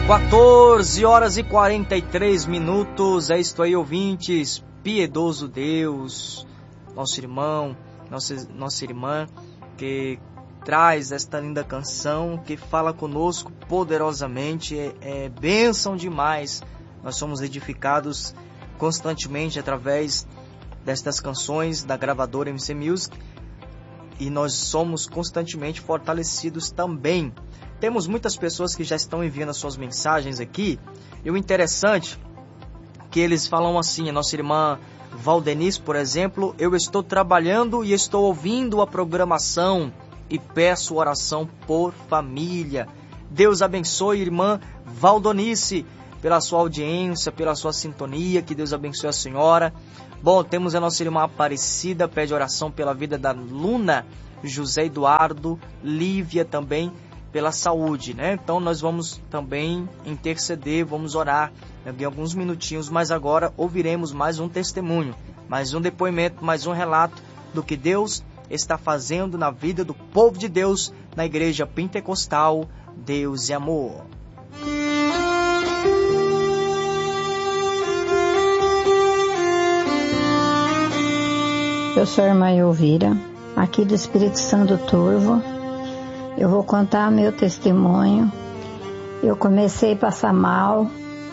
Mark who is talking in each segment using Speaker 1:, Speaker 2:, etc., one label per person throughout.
Speaker 1: 14h43. É isto aí, ouvintes. Piedoso Deus, nosso irmão, nossa irmã, que traz esta linda canção, que fala conosco poderosamente. É bênção demais. Nós somos edificados constantemente através destas canções da gravadora MC Music, e nós somos constantemente fortalecidos também. Temos muitas pessoas que já estão enviando as suas mensagens aqui, e o interessante é que eles falam assim. A nossa irmã Valdenice, por exemplo: eu estou trabalhando e estou ouvindo a programação e peço oração por família. Deus abençoe, irmã Valdenice, pela sua audiência, pela sua sintonia. Que Deus abençoe a senhora. Bom, temos a nossa irmã Aparecida, pede oração pela vida da Luna, José Eduardo, Lívia também, pela saúde, né? Então nós vamos também interceder, vamos orar em alguns minutinhos, mas agora ouviremos mais um testemunho, mais um depoimento, mais um relato do que Deus está fazendo na vida do povo de Deus na Igreja Pentecostal Deus e Amor.
Speaker 2: Eu sou a irmã Elvira, aqui do Espírito Santo do Turvo. Eu vou contar meu testemunho. Eu comecei a passar mal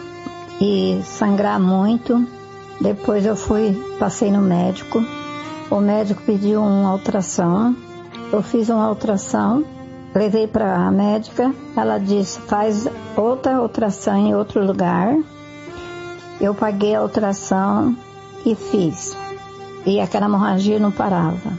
Speaker 2: e sangrar muito. Depois passei no médico. O médico pediu uma ultrassom. Eu fiz uma ultrassom, levei para a médica. Ela disse: faz outra ultrassom em outro lugar. Eu paguei a ultrassom e fiz. E aquela hemorragia não parava.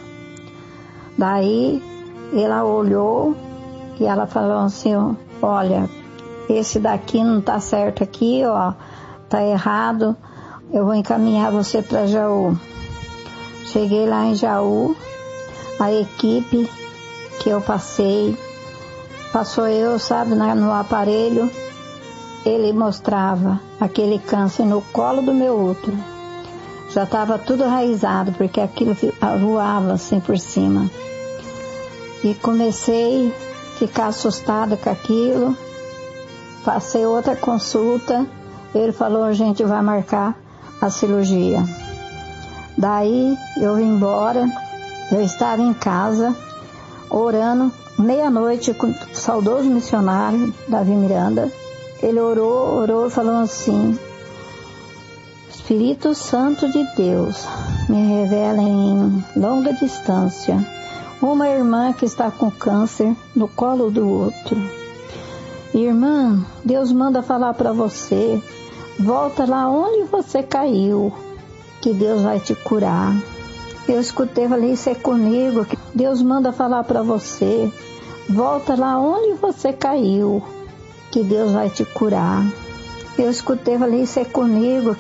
Speaker 2: Daí ela olhou e ela falou assim: olha, esse daqui não tá certo aqui, ó, tá errado, eu vou encaminhar você para Jaú. Cheguei lá em Jaú, a equipe que eu passou eu, sabe, no aparelho. Ele mostrava aquele câncer no colo do meu útero. Já estava tudo raizado, porque aquilo voava assim por cima. E comecei a ficar assustada com aquilo. Passei outra consulta. Ele falou: a gente vai marcar a cirurgia. Daí eu vim embora. Eu estava em casa, orando, meia-noite, com o saudoso missionário Davi Miranda. Ele orou e falou assim: Espírito Santo de Deus, me revela em longa distância uma irmã que está com câncer no colo do útero. Irmã, Deus manda falar para você: volta lá onde você caiu, que Deus vai te curar. Eu escutei, falei: isso é comigo. Deus manda falar para você: volta lá onde você caiu, que Deus vai te curar. Eu escutei, falei: isso é comigo.